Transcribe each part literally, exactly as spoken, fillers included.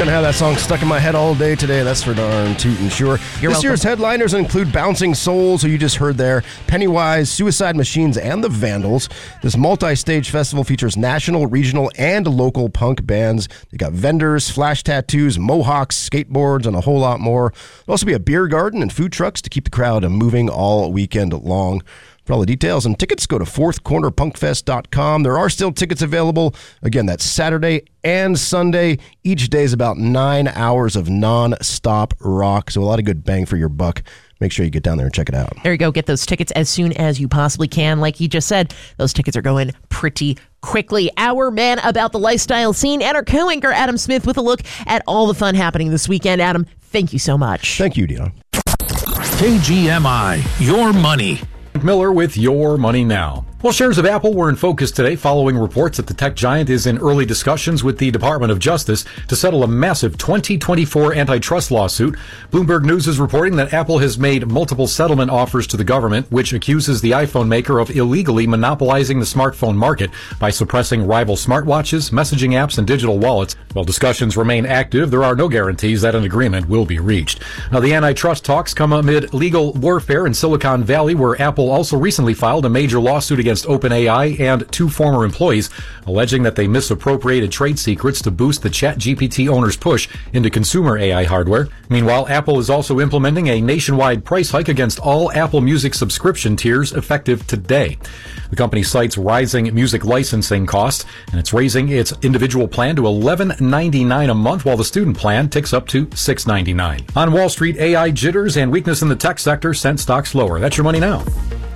Gonna have that song stuck in my head all day today. That's for darn tootin' sure. You're this welcome. year's headliners include Bouncing Souls, who you just heard there, Pennywise, Suicide Machines, and the Vandals. This multi-stage festival features national, regional, and local punk bands. They got vendors, flash tattoos, mohawks, skateboards, and a whole lot more. There'll also be a beer garden and food trucks to keep the crowd moving all weekend long. For all the details and tickets, go to fourth corner punk fest dot com. There are still tickets available. Again, that's Saturday and Sunday. Each day is about nine hours of non-stop rock, so a lot of good bang for your buck. Make sure you get down there and check it out. There you go. Get those tickets as soon as you possibly can. Like he just said, those tickets are going pretty quickly. Our man about the lifestyle scene and our co-anchor Adam Smith with a look at all the fun happening this weekend. Adam, thank you so much. Thank you, Dion. K G M I, your money. Miller with Your Money Now. Well, shares of Apple were in focus today following reports that the tech giant is in early discussions with the Department of Justice to settle a massive twenty twenty-four antitrust lawsuit. Bloomberg News is reporting that Apple has made multiple settlement offers to the government, which accuses the iPhone maker of illegally monopolizing the smartphone market by suppressing rival smartwatches, messaging apps, and digital wallets. While discussions remain active, there are no guarantees that an agreement will be reached. Now, the antitrust talks come amid legal warfare in Silicon Valley, where Apple also recently filed a major lawsuit against OpenAI and two former employees, alleging that they misappropriated trade secrets to boost the ChatGPT owners' push into consumer A I hardware. Meanwhile, Apple is also implementing a nationwide price hike against all Apple Music subscription tiers effective today. The company cites rising music licensing costs, and it's raising its individual plan to eleven ninety-nine a month, while the student plan ticks up to six ninety-nine. On Wall Street, A I jitters and weakness in the tech sector sent stocks lower. That's your money now.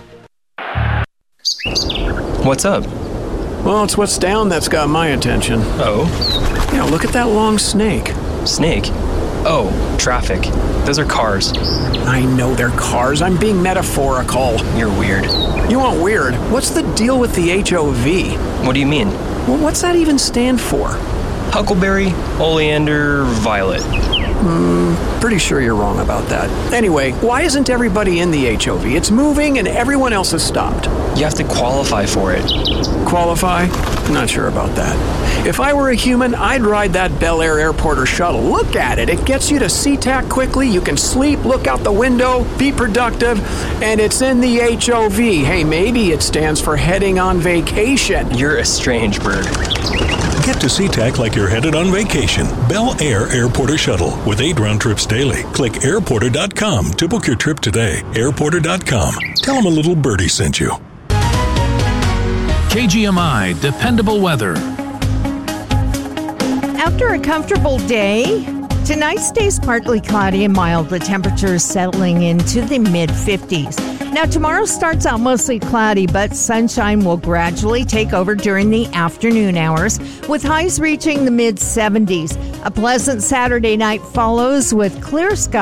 What's up? Well, it's what's down that's got my attention. Oh? You know, look at that long snake. Snake? Oh, traffic. Those are cars. I know they're cars. I'm being metaphorical. You're weird. You want weird? What's the deal with the H O V? What do you mean? Well, what's that even stand for? Huckleberry, oleander, violet. Hmm, pretty sure you're wrong about that. Anyway, why isn't everybody in the H O V? It's moving and everyone else has stopped. You have to qualify for it. Qualify? Not sure about that. If I were a human, I'd ride that Bel Air airport or shuttle. Look at it. It gets you to SeaTac quickly. You can sleep, look out the window, be productive, and it's in the H O V. Hey, maybe it stands for heading on vacation. You're a strange bird. Get to SeaTac like you're headed on vacation. Bel Air Airport or Shuttle with eight round trips daily. Click airporter dot com to book your trip today. airporter dot com. Tell them a little birdie sent you. K G M I, dependable weather. After a comfortable day, tonight stays partly cloudy and mild, with temperatures settling into the mid fifties. Now, tomorrow starts out mostly cloudy, but sunshine will gradually take over during the afternoon hours, with highs reaching the mid seventies. A pleasant Saturday night follows with clear skies.